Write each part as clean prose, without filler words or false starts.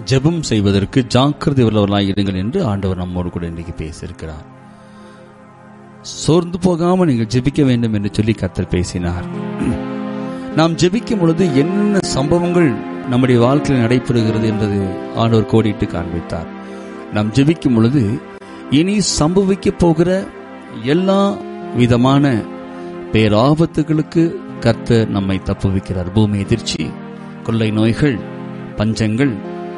ஜெபம் செய்வதற்கு ஜாக்கிரதை உள்ளவர்களாக இருங்கள் என்று ஆண்டவர் நம்மோடு கூட இன்றைக்கு பேசியிருக்கிறார். சோர்ந்து போகாமல் நீங்கள் ஜெபிக்க வேண்டும் என்று சொல்லி கர்த்தர் பேசினார். நாம் ஜெபிக்கும் பொழுது என்ன சம்பவங்கள் நம்முடைய வாழ்க்கையில் நடைபெறுகிறது என்பது ஆண்டவர் கோடிட்டு காண்பித்தார். நாம் ஜெபிக்கும் பொழுது இனி சம்பவிக்க போகிற எல்லா விதமான பேராபத்துகளுக்கு கர்த்தர் நம்மை தப்புவிக்கிறார். பூமி எதிர்ச்சி, கொள்ளை நோய்கள், பஞ்சங்கள்,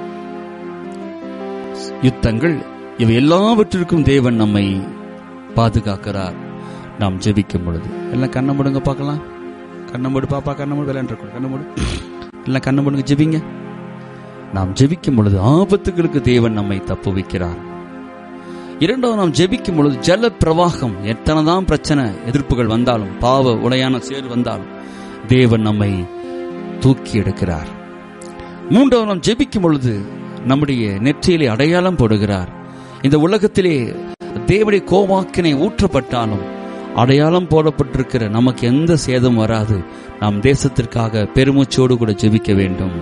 யுத்தங்கள், இவை எல்லாவற்றிற்கும் தேவன் நம்மை பாதுகாக்கிறார். நாம் ஜெபிக்கும் பொழுது எல்லாம் கண்ணை மூடுங்க பார்க்கலாம். கண்ணை மூடு பாப்பா, கண்ணை மூடு, விளையாண்டு கண்ணை மூடு, எல்லாம் கண்ணை மூடுங்க, ஜெபிங்க. நாம் ஜெபிக்கும் பொழுது ஆபத்துகளுக்கு தேவன் நம்மை தப்புவிக்கிறார். இரண்டாவது, நாம் ஜெபிக்கும் பொழுது ஜல பிரவாகம், எத்தனைதான் பிரச்சனை எதிர்ப்புகள் வந்தாலும், பாவ உடையான சேர் வந்தாலும் தேவன் நம்மை தூக்கி எடுக்கிறார். மூன்றாவது, நாம் ஜெபிக்கும் பொழுது நம்முடைய நெற்றியிலே அடையாளம் போடுகிறார். இந்த உலகத்திலே தேவனுடைய கோவாக்கினை ஊற்றப்பட்டாலும் அடையாளம் போடப்பட்டிருக்கிற நமக்கு எந்த சேதம் வராது. நாம் தேசத்திற்காக பெருமூச்சோடு கூட ஜெபிக்க வேண்டும்.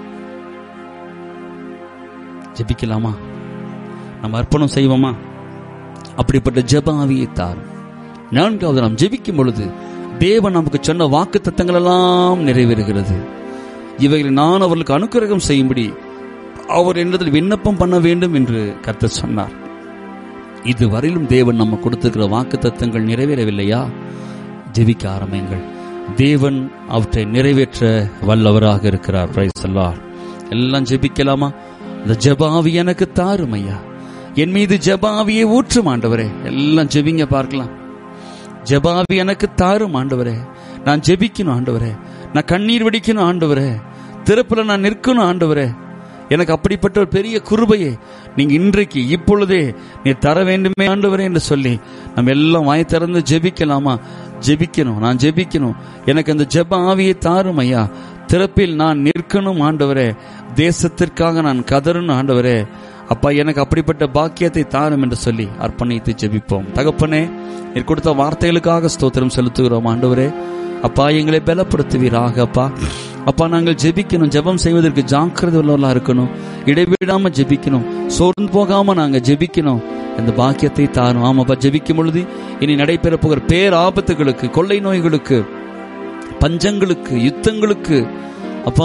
ஜெபிக்கலாமா? நம்ம அர்ப்பணம் செய்வோமா? அப்படிப்பட்ட ஜெப ஆவியை தாரும். நான்காவது, நாம் ஜெபிக்கும் பொழுது தேவன் நமக்கு சொன்ன வாக்கு தத்தங்கள் எல்லாம் நிறைவேறுகிறது. இவைகளை நான் அவர்களுக்கு அனுக்கிரகம் செய்யும்படி அவர் என்னிடத்தில் விண்ணப்பம் பண்ண வேண்டும் என்று கர்த்தர் சொன்னார். இதுவரையிலும் தேவன் நம்ம கொடுத்திருக்கிற வாக்கு தத்தங்கள் நிறைவேறவில்லையா? ஜெபிக்க ஆரம்பியுங்கள். தேவன் அவற்றை நிறைவேற்ற வல்லவராக இருக்கிறார். Praise the Lord. எல்லாம் ஜெபிக்கலாமா? இந்த ஜெப ஆவி எனக்கு தாரும் ஐயா, என் மீது ஜெப ஆவியை ஊற்றும் ஆண்டவரே. எல்லாம் ஜெபிங்க பார்க்கலாம். ஜெப ஆவி எனக்கு தாரும் ஆண்டவரே. நான் ஜெபிக்கணும் ஆண்டவரே, நான் கண்ணீர் வடிக்கணும் ஆண்டவரே, திறப்புல நான் நிற்கணும் ஆண்டவரே. எனக்கு அப்படிப்பட்ட ஒரு பெரிய கிருபையை நீங்க இன்றைக்கு இப்பொழுதே நீ தர வேண்டுமே ஆண்டவரே என்று சொல்லி நம்ம எல்லாம் வாய் திறந்து ஜெபிக்கலாமா? ஜெபிக்கணும், நான் ஜெபிக்கணும். எனக்கு அந்த ஜெப ஆவியை தாரும் ஐயா. திறப்பில் நான் நிற்கணும் ஆண்டவரே. தேசத்திற்காக நான் கதறணும் ஆண்டவரே. அப்பா, எனக்கு அப்படிப்பட்ட பாக்கியத்தை தாரும் என்று சொல்லி அர்ப்பணித்து ஜெபிப்போம். தகப்பனே, நீர் கொடுத்த வார்த்தைகளுக்காக ஸ்தோத்திரம் செலுத்துகிறோம் ஆண்டவரே. அப்பா, எங்களை பலப்படுத்துவீராக. அப்பா அப்பா நாங்கள் ஜெபிக்கணும். ஜெபம் செய்வதற்கு ஜாக்கிரதை உள்ளவர்களா இருக்கணும். இடைவிடாம ஜெபிக்கணும். சோர்ந்து போகாம நாங்க ஜெபிக்கணும். அந்த பாக்கியத்தை தாரும். ஆமாப்பா, ஜெபிக்கும் பொழுது இனி நடைபெற போகிற பேராபத்துகளுக்கு, கொள்ளை நோய்களுக்கு, பஞ்சங்களுக்கு, யுத்தங்களுக்கு அப்பா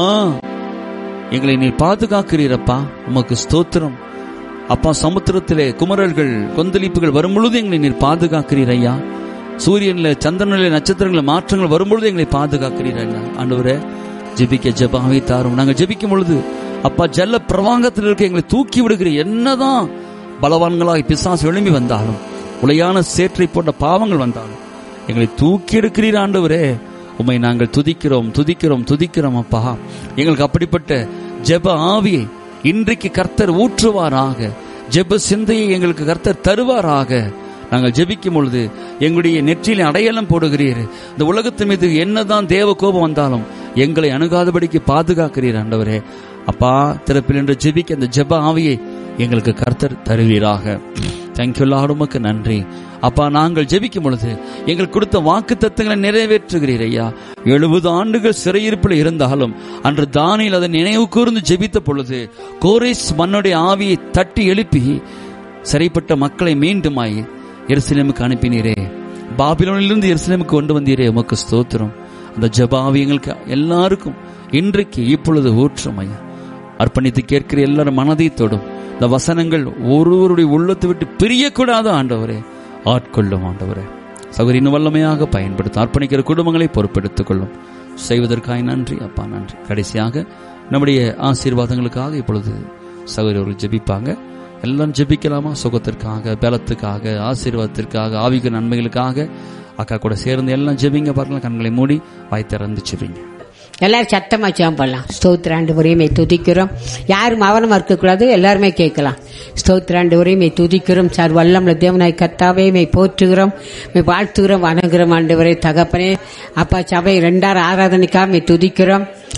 எங்களை நீ பாதுகாக்கிறீரப்பா. உமக்கு ஸ்தோத்திரம் அப்பா. சமுத்திரத்திலே குமரல்கள், கொந்தளிப்புகள் வரும்பொழுது எங்களை நீர் பாதுகாக்கிறீர் ஐயா. சூரியன்ல, சந்திரனில, நட்சத்திரங்கள மாற்றங்கள் வரும்பொழுது எங்களை பாதுகாக்கிறீர் ஐயா. ஆண்டவரே, ஜெபிக்க ஜெபாவை தாரும். நாங்கள் ஜெபிக்கும் பொழுது அப்பா ஜல்ல பிரவாங்கத்தில் இருக்க எங்களை தூக்கி விடுகிறீர். என்னதான் பலவான்களாய் பிசாசு எழும்பி வந்தாலும், உளையான சேற்றை போன்ற பாவங்கள் வந்தாலும் எங்களை தூக்கி எடுக்கிறீர் ஆண்டவரே. உம்மை நாங்கள் துதிக்கிறோம், துதிக்கிறோம், துதிக்கிறோம் அப்பா. எங்களுக்கு அப்படிப்பட்ட ஜெப ஆவியை இன்றைக்கு கர்த்தர் ஊற்றுவாராக. ஜெப சிந்தையை எங்களுக்கு கர்த்தர் தருவாராக. நாங்கள் ஜெபிக்கும் பொழுது எங்களுடைய நெற்றியிலே அடையாளம் போடுகிறீர். இந்த உலகத்தின் மீது என்னதான் தேவ கோபம் வந்தாலும் எங்களை அணுகாதபடிக்கு பாதுகாக்கிறீர் ஆண்டவரே. அப்பா, திறப்பில் என்று ஜெபிக்க அந்த ஜெப ஆவியை எங்களுக்கு கர்த்தர் தருவீராக. தேங்க்யூ லார்ட், உமக்கு நன்றி அப்பா. நாங்கள் ஜெபிக்கும் பொழுது எங்களுக்கு கொடுத்த வாக்கு தத்தங்களை நிறைவேற்றுகிறீர் ஐயா. 70 ஆண்டுகள் சிறையிருப்பில் இருந்தாலும் அன்று தானியேல் அதை நினைவு கூர்ந்து ஜெபித்த பொழுது கோரேஸ் மன்னுடைய ஆவியை தட்டி எழுப்பி சிறைப்பட்ட மக்களை மீண்டுமாய் எருசலேமுக்கு அனுப்பினீரே. பாபிலோனிலிருந்து எருசலேமுக்கு கொண்டு வந்தீரே, உமக்கு ஸ்தோத்திரம். அந்த ஜெப ஆவி எங்களுக்கு எல்லாருக்கும் இன்றைக்கு இப்பொழுது ஊற்றும் ஐயா. அர்ப்பணித்து கேட்கிற எல்லாரும் மனதை தொடும். இந்த வசனங்கள் ஒருவருடைய உள்ளத்தை விட்டு பிரியக்கூடாது ஆண்டவரே. ஆட்கொள்ளும் ஆண்டவரே. சகோதரி இன்னும் வல்லமையாக பயன்படுத்தும். அர்ப்பணிக்கிற குடும்பங்களை பொறுப்பெடுத்துக் கொள்ளும். செய்வதற்காக நன்றி அப்பா, நன்றி. கடைசியாக நம்முடைய ஆசீர்வாதங்களுக்காக இப்பொழுது சகோதரர்கள் ஜெபிப்பாங்க. எல்லாம் ஜெபிக்கலாமா? சுகத்திற்காக, பலத்துக்காக, ஆசீர்வாதத்திற்காக, ஆவிக நன்மைகளுக்காக அக்கா கூட சேர்ந்து எல்லாம் ஜெபிங்க பார்க்கலாம். கண்களை மூடி வாய் திறந்து ஜெபிங்க. எல்லாரும் சத்தமா ஜெபம் பண்ணலாம். ஸ்தோத்திராண்டு உரையுமே துதிக்கிறோம். யாரும் அவனமா இருக்கக்கூடாது, எல்லாருமே கேட்கலாம். ஸ்தோத்திராண்டு உரையுமே துதிக்கிறோம். சார் வல்லம்ல தேவனாய் கர்த்தாவே மே போற்றுகிறோம், மே வாழ்த்துகிறோம், வணங்குகிறோம் ஆண்டவரே. தகப்பனே அப்பா, சபை 2 ஆராதனைக்காக மே துதிக்கிறோம்.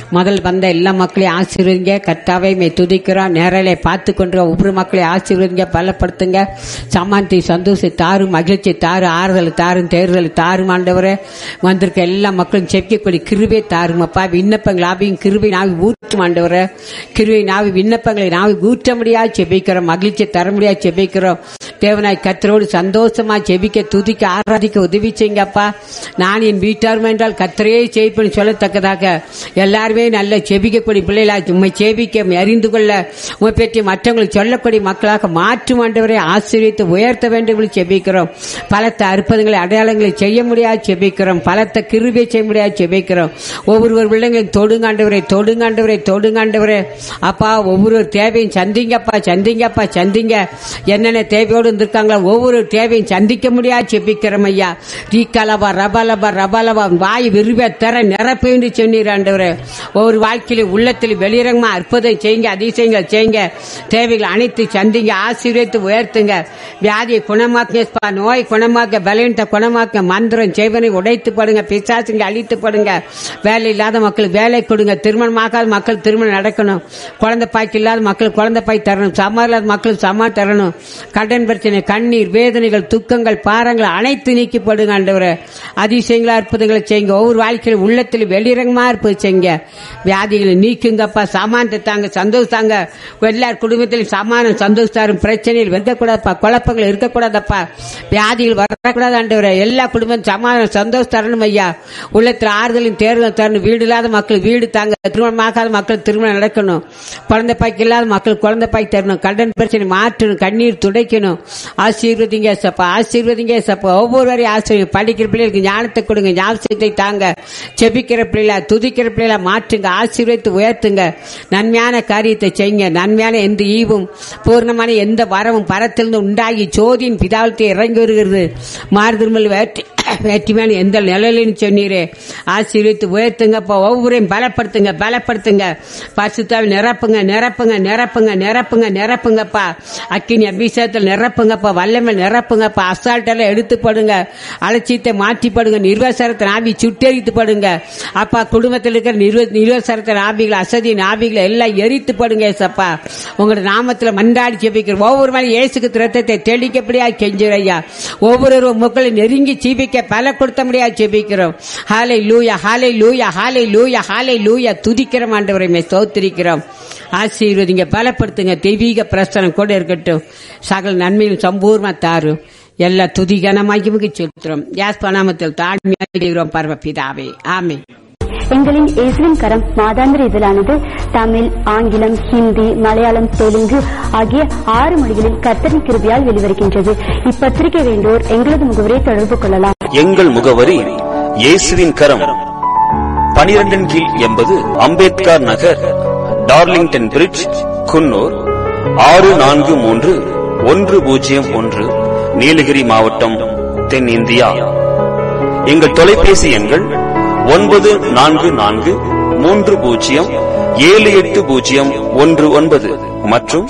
முதல் வந்த எல்லா மக்களையும் ஆசீர்வதிங்க. கர்த்தாவே மே துதிக்கிறோம். நேரலை பார்த்து கொண்டு ஒவ்வொரு மக்களையும் ஆசீர்வதிங்க, பலப்படுத்துங்க. சமாந்தி சந்தோஷத்தை தாரும், மகிழ்ச்சி தாரு, ஆறுதல் தாரும், தேர்தல் தாரும். ஆண்டவரே வந்திருக்க எல்லா மக்களும் செப்பிக்கக்கூடிய கிருபை தாரும் அப்பா. விண்ணப்பங்கள் ஆவியும் கிருபை நாவி ஊற்றும் ஆண்டவரே. கிருபை நாவி விண்ணப்பங்களை நாவி ஊற்ற முடியாது செபிக்கிறோம். மகிழ்ச்சி தர முடியாது செபிக்கிறோம். தேவனாய் கர்த்தரோடு சந்தோஷமா செபிக்க, துதிக்க, ஆராதிக்க உதவி செய்யுங்கப்பா. நான் என் வீட்டாரும் என்றால் கர்த்தரையே செய்ப்பேன்னு சொல்லத்தக்கதாக எல்லாருமே நல்ல செபிக்கக்கூடிய பிள்ளைகளாக உண்மை செபிக்க அறிந்து கொள்ள உண்மை பற்றி மற்றவங்களுக்கு சொல்லக்கூடிய மக்களாக மாற்றும் ஆண்டவரை ஆசீர்வதித்து உயர்த்த வேண்டும் செபிக்கிறோம். பலத்த அற்புதங்களை அடையாளங்களை செய்ய முடியாது செபிக்கிறோம். பலத்த கிருபை செய்ய முடியாது செபிக்கிறோம். ஒவ்வொரு பிள்ளைங்களையும் தொடுங்காண்டவரை தொடுங்காண்டவரை தொடுங்காண்டவரே அப்பா. ஒவ்வொரு தேவையும் சந்திங்கப்பா, சந்திங்கப்பா, சந்திங்க. என்னென்ன தேவையோடு இருந்திருக்காங்களோ ஒவ்வொரு தேவையும் சந்திக்க முடியாது செபிக்கிறோம் ஐயா. ரீகலபா ரபலபா ரபலபா வாய் விரும்ப தர நிரப்பு என்று சொன்னீர் ஆண்டவரே. ஒவ்வொரு வாழ்க்கையிலும் உள்ளத்தில் வெளியிறங்கமா அற்புதம் செய்யுங்க, அதிசயங்கள் செய்யுங்க. தேவைகள் அனைத்து சந்திங்க, ஆசீர்வதித்து உயர்த்துங்க. வியாதியை குணமாக்க, நோய் குணமாக்க, பலவீனத்தை குணமாக்க, மந்திரம் செய்வனை உடைத்து படுங்க, பிசாசுங்க அழித்து படுங்க. வேலை இல்லாத மக்கள் வேலை கொடுங்க, திருமணமாகாத மக்கள் திருமணம் நடக்கணும், குழந்தை பாய்க்கு இல்லாத மக்கள் குழந்தை பாய் தரணும், சமா இல்லாத மக்கள் சமா தரணும். கடன் பிரச்சனை, கண்ணீர், வேதனைகள், துக்கங்கள், பாரங்கள் அனைத்து நீக்கப்படுங்க ஆண்டவரே. அதிசயங்களா அற்புதங்களை செய்யுங்க. ஒவ்வொரு வாழ்க்கையில் உள்ளத்தில் வெளிரங்கமா இருப்பது செய்யுங்க. வியாதிகளை நீக்குங்கப்பா. சமானத்தை தாங்க, சந்தோஷம் தாங்க. எல்லார் குடும்பத்திலும் சமானம் சந்தோஷம், பிரச்சனைகள் இருக்கக்கூடாதுப்பா, குழப்பங்கள் இருக்கக்கூடாதப்பா, வியாதிகள் வரக்கூடாது ஆண்டவரே. எல்லா குடும்பம் சமானம் சந்தோஷம் தரணும் ஐயா. உள்ளத்தில் ஆறுதலும் தேர்தலும் தரணும். வீடு இல்லாத மக்கள் வீடு தாங்க, திருமணமாகாத மக்கள் திருமணம் நடக்கணும், குழந்தை பாய்க்கு இல்லாத மக்கள் குழந்தை பாய் தரணும், கடன் பிரச்சனை மாற்றணும், கண்ணீர் துடைக்கணும். ஆசீர்வதிங்க சப்பா, ஆசீர்வதிங்க சப்பா. ஒவ்வொருவரையும் ஆசீர்வதிங்க. படிக்கிற பிள்ளைகளுக்கு ஞானத்தை கொடுங்க, ஞாபகத்தை தாங்க. செபிக்கிற பிள்ளைகளா, துதிக்கிற பிள்ளைகளா மாற்றுங்க, ஆசீர்வதித்து உயர்த்துங்க. நன்மையான காரியத்தை செய்யுங்க. நன்மையான எந்த ஈவும் பூர்ணமான எந்த வரவும் பரத்திலிருந்து உண்டாகி ஜோதியின் பிதாவத்தை இறங்கி வருகிறது. மாறுதிருமல் வேற்றிமான எந்த நிலையிலும் சொன்னீரே. ஆசீர்வதித்து உயர்த்துங்கப்பா. ஒவ்வொருவரையும் பலப்படுத்துங்க, பலப்படுத்துங்க. பரிசுத்தாவில் நிரப்புங்க, நிரப்புங்க, நிரப்புங்க, நிரப்புங்க, நிரப்புங்கப்பா. அக்கினி அபிஷேகத்தில் நிரப்புங்கப்பா. வல்லமல் நிரப்புங்கப்பா. அசால்ட்டெல்லாம் எடுத்து படுங்க, அலட்சியத்தை மாற்றி படுங்க, நிர்வசரத்தின் ஆவி சுட்டெரித்து படுங்க அப்பா. குடும்பத்தில் இருக்கிற நிர்வசரத்தின் ஆவிகள், அசதியின் ஆவிகளை எல்லாம் எரித்து படுங்க ஏசப்பா. உங்களோட நாமத்தில் மன்றாடி ஜெபிக்கிறோம். ஒவ்வொரு மாதிரி இயேசுக்கு ரத்தத்தை தெளிக்கப்படியா கெஞ்சுறையா. ஒவ்வொரு மக்களை நெருங்கி ஜீவிக்க பல கொடுத்த முடியாது ஜெபிக்கிறோம். ஹல்லேலூயா, ஹல்லேலூயா, ஹல்லேலூயா, ஹல்லேலூயா. துதிக்கிறோம் ஆண்டவரே, ஸ்தோத்திரிக்கிறோம். ஆசீர்வதிங்க, பலப்படுத்துங்க. தெய்வீக பிரசனம் கூட இருக்கட்டும். சகல நன்மையும் சம்பூர்ணமா தாரும். எல்லா துதி கனமாகி செலுத்துறோம். யாஸ்பா நாமத்தில் தாழ்மையாக பரமபிதாவே, ஆமென். எங்களின் இயேசுவின் கரம் மாதாந்திர இதழானது தமிழ், ஆங்கிலம், ஹிந்தி, மலையாளம், தெலுங்கு ஆகிய 6 மொழிகளில் கர்த்தரின் கிருபையால் வெளிவருகின்றது. இப்பத்திரிகை வேண்டோர் எங்களது முகவரியை தொடர்பு கொள்ளலாம். எங்கள் முகவரி இயேசுவின் கரம், 12 கீழ் 80 அம்பேத்கர் நகர், டார்லிங்டன் பிரிட்ஜ், குன்னூர் 643101, நீலகிரி மாவட்டம், தென்னிந்தியா. எங்கள் தொலைபேசி எண்கள் 9443078019 மற்றும்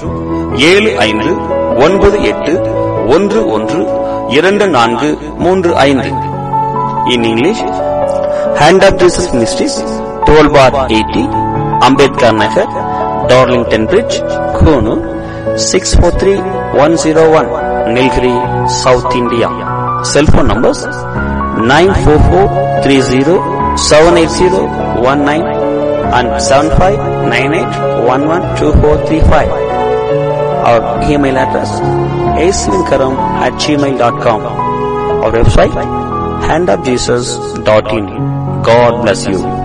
7598112435. In English, Hand of Jesus Ministries, 12/80, Ambedkar Nagar, Darlington Bridge, Konoor, 643101, Nilgiri, South India. Cell phone numbers 944307801 and 7598112435. Our email address asvinkaram@gmail.com. Our website handofjesus.in. God bless you.